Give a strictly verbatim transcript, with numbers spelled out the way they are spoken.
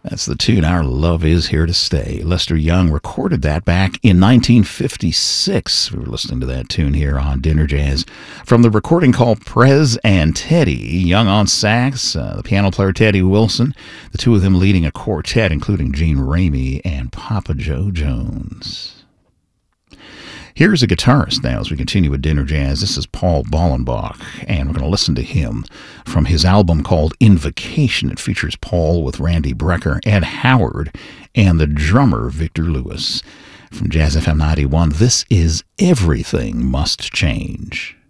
That's the tune, Our Love Is Here to Stay. Lester Young recorded that back in nineteen fifty-six. We were listening to that tune here on Dinner Jazz from the recording called Prez and Teddy. Young on sax, uh, the piano player Teddy Wilson, the two of them leading a quartet including Gene Ramey and Papa Joe Jones. Here's a guitarist now as we continue with Dinner Jazz. This is Paul Bollenbach, and we're going to listen to him from his album called Invocation. It features Paul with Randy Brecker, Ed Howard, and the drummer Victor Lewis. From Jazz F M ninety-one, this is Everything Must Change.